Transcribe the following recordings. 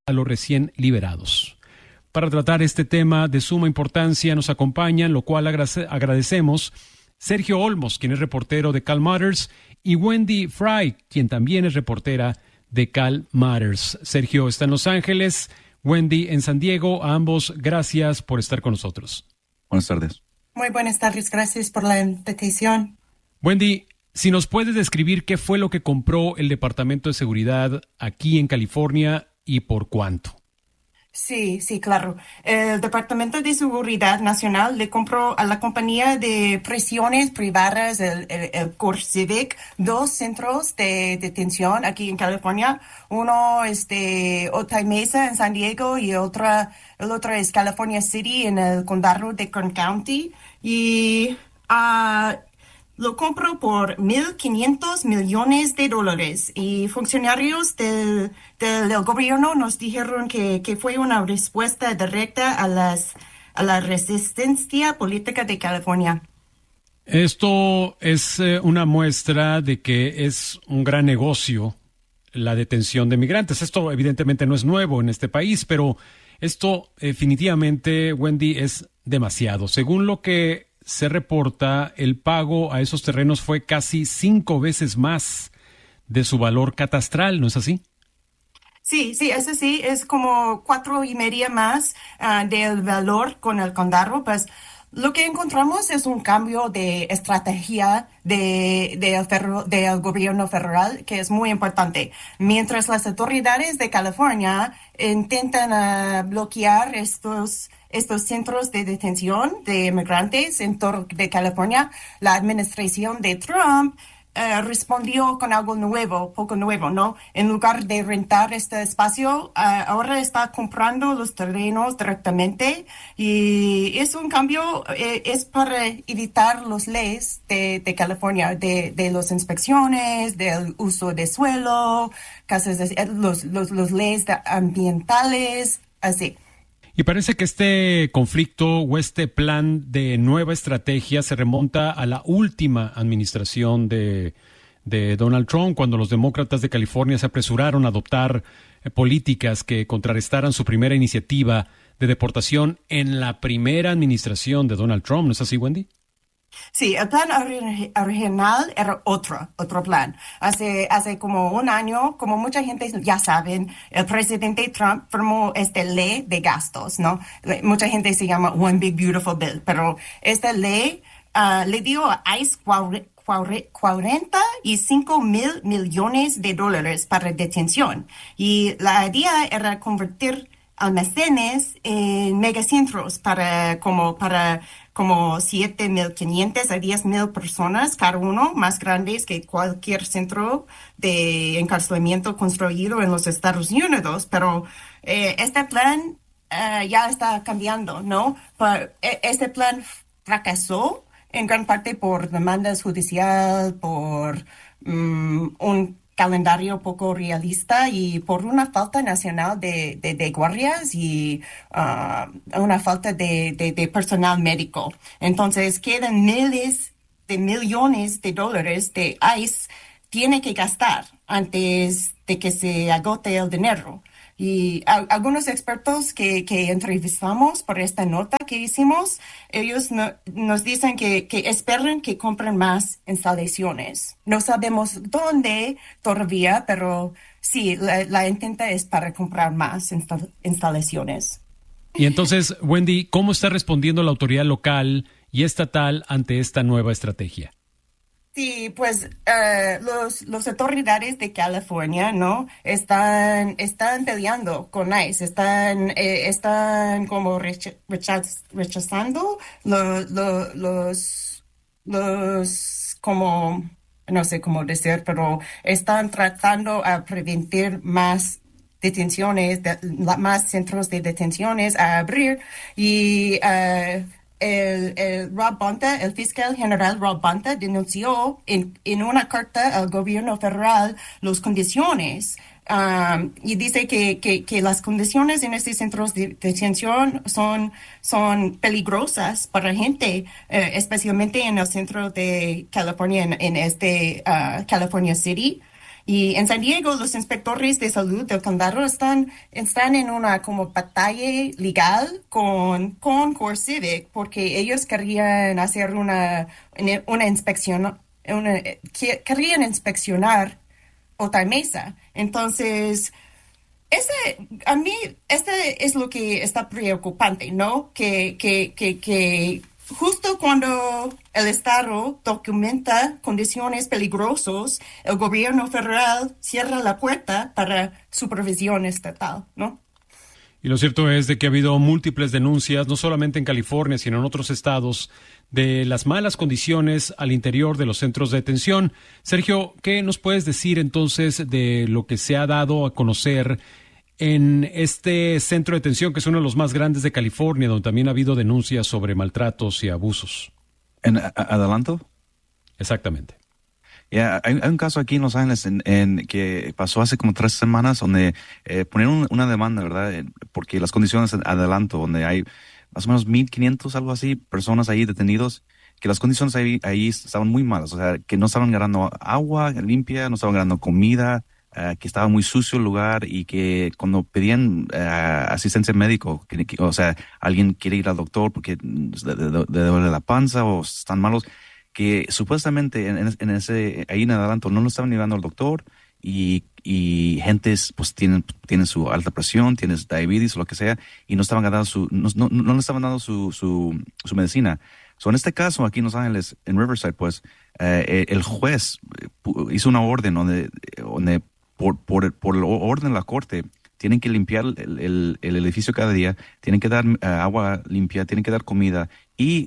a los recién liberados. Para tratar este tema de suma importancia nos acompañan, lo cual agradecemos, Sergio Olmos, quien es reportero de Cal Matters, y Wendy Fry, quien también es reportera de Cal Matters. Sergio está en Los Ángeles, Wendy en San Diego. A ambos, gracias por estar con nosotros. Buenas tardes. Muy buenas tardes, gracias por la invitación. Wendy, si nos puedes describir qué fue lo que compró el Departamento de Seguridad aquí en California y por cuánto. Sí, claro. El Departamento de Seguridad Nacional le compró a la compañía de prisiones privadas, el CoreCivic, 2 centros de detención aquí en California. Uno es de Otay Mesa en San Diego y el otro es California City en el condado de Kern County. Y lo compró por $1,500 millones y funcionarios del gobierno nos dijeron que fue una respuesta directa a la resistencia política de California. Esto es una muestra de que es un gran negocio la detención de migrantes. Esto evidentemente no es nuevo en este país, pero esto definitivamente, Wendy, es demasiado. Según lo que se reporta, el pago a esos terrenos fue casi 5 veces más de su valor catastral, ¿no es así? Sí, eso sí, es como 4.5 más del valor con el condado. Pues lo que encontramos es un cambio de estrategia del gobierno federal que es muy importante. Mientras las autoridades de California intentan bloquear estos centros de detención de inmigrantes en todo de California, la administración de Trump respondió con algo poco nuevo, ¿no? En lugar de rentar este espacio, ahora está comprando los terrenos directamente y es un cambio, es para evitar las leyes de California, de las inspecciones, del uso de suelo, los leyes ambientales, así. Y parece que este conflicto o este plan de nueva estrategia se remonta a la última administración de Donald Trump, cuando los demócratas de California se apresuraron a adoptar políticas que contrarrestaran su primera iniciativa de deportación en la primera administración de Donald Trump. ¿No es así, Wendy? Sí, el plan original era otro plan. Hace como un año, como mucha gente ya saben, el presidente Trump firmó esta ley de gastos, ¿no? Mucha gente se llama One Big Beautiful Bill, pero esta ley le dio a ICE $45 millones para detención. Y la idea era convertir almacenes en megacentros para como 7,500 a 10,000 personas cada uno, más grandes que cualquier centro de encarcelamiento construido en los Estados Unidos. Pero este plan ya está cambiando, ¿no? Este plan fracasó en gran parte por demandas judiciales, por un calendario poco realista y por una falta nacional de guardias y una falta de personal médico. Entonces quedan miles de millones de dólares de ICE tiene que gastar antes de que se agote el dinero. Y algunos expertos que entrevistamos por esta nota que hicimos, ellos nos dicen que esperan que compren más instalaciones. No sabemos dónde todavía, pero sí, la intenta es para comprar más instalaciones. Y entonces, Wendy, ¿cómo está respondiendo la autoridad local y estatal ante esta nueva estrategia? Sí, pues los autoridades de California, ¿no? Están peleando con ICE, están como rechazando los como no sé cómo decir, pero están tratando a prevenir más detenciones, más centros de detenciones a abrir y el Rob Bonta, el fiscal general Rob Bonta, denunció en una carta al gobierno federal las condiciones y dice que las condiciones en estos centros de detención son peligrosas para gente, especialmente en el centro de California, en California City. Y en San Diego, los inspectores de salud del condado están en una como batalla legal con Core Civic porque ellos querían hacer una inspección, querían inspeccionar otra mesa. Entonces, a mí, este es lo que está preocupante, ¿no? Que justo cuando el Estado documenta condiciones peligrosas, el gobierno federal cierra la puerta para supervisión estatal, ¿no? Y lo cierto es de que ha habido múltiples denuncias, no solamente en California, sino en otros estados, de las malas condiciones al interior de los centros de detención. Sergio, ¿qué nos puedes decir entonces de lo que se ha dado a conocer en este centro de detención, que es uno de los más grandes de California, donde también ha habido denuncias sobre maltratos y abusos? ¿En Adelanto? Exactamente. Yeah, hay un caso aquí en Los Ángeles que pasó hace como 3 semanas donde ponieron una demanda, ¿verdad? Porque las condiciones en Adelanto, donde hay más o menos 1,500, algo así, personas ahí detenidos, que las condiciones ahí estaban muy malas, o sea, que no estaban ganando agua limpia, no estaban ganando comida, que estaba muy sucio el lugar y que cuando pedían asistencia médico, o sea, alguien quiere ir al doctor porque le duele la panza o están malos, que supuestamente ahí en Adelanto no lo estaban llevando al doctor y gentes pues tienen su alta presión, tienen diabetes o lo que sea y no estaban dando no le estaban dando su medicina. So, en este caso aquí en Los Ángeles, en Riverside, pues el juez hizo una orden donde por el orden de la corte tienen que limpiar el edificio cada día, tienen que dar agua limpia, tienen que dar comida y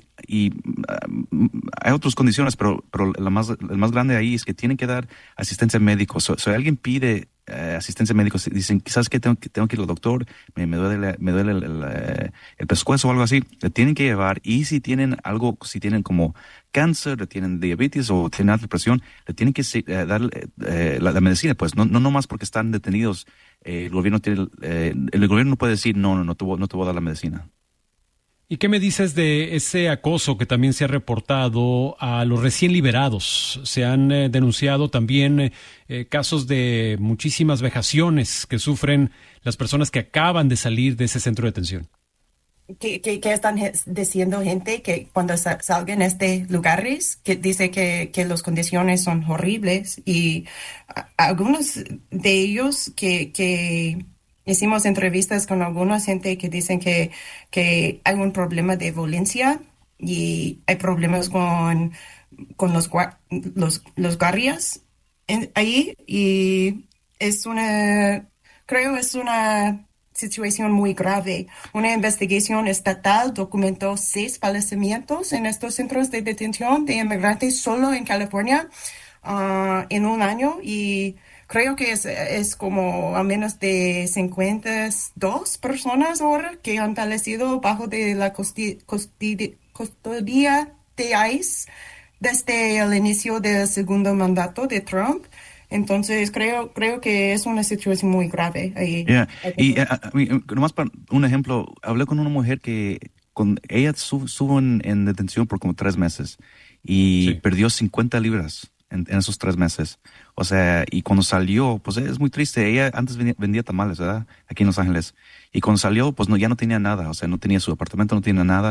hay otras condiciones, pero el más grande ahí es que tienen que dar asistencia médica. Si alguien pide asistencia médica, dicen, ¿sabes qué? Tengo que ir al doctor, me duele el pescuezo o algo así, le tienen que llevar y si tienen como cáncer, tienen diabetes o tienen alta presión, le tienen que dar la medicina, pues no más porque están detenidos. El gobierno no puede decir no te voy a dar la medicina. ¿Y qué me dices de ese acoso que también se ha reportado a los recién liberados? Se han denunciado también casos de muchísimas vejaciones que sufren las personas que acaban de salir de ese centro de detención. Que están diciendo gente que cuando salgan a estos lugares, que dice que las condiciones son horribles y algunos de ellos que hicimos entrevistas con alguna gente que dicen que hay un problema de violencia y hay problemas con los guardias ahí y creo es una situación muy grave. Una investigación estatal documentó 6 fallecimientos en estos centros de detención de inmigrantes solo en California en un año y creo que es como a menos de 52 personas ahora que han fallecido bajo de la custodia de ICE desde el inicio del segundo mandato de Trump. Entonces creo que es una situación muy grave ahí. Yeah. Y nomás para un ejemplo, hablé con una mujer que ella estuvo en detención por como 3 meses y Sí. perdió 50 libras en esos 3 meses. O sea, y cuando salió, pues es muy triste. Ella antes vendía tamales, ¿verdad? Aquí en Los Ángeles. Y cuando salió, pues ya no tenía nada. O sea, no tenía su apartamento, no tenía nada.